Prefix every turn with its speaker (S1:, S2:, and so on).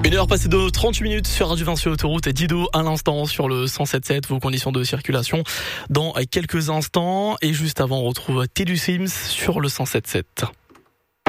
S1: Une heure passée de 38 minutes sur Radio Vinci Autoroute et Dido à l'instant sur le 107.7. Vos conditions de circulation dans quelques instants. Et juste avant, on retrouve Teddy Sims sur le 107.7.